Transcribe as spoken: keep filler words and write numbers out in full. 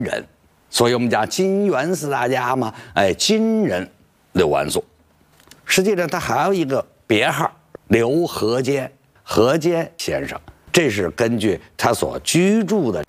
人，所以我们讲金元四大家嘛，哎，金人刘完素。实际上他还有一个别号刘和坚，和坚先生，这是根据他所居住的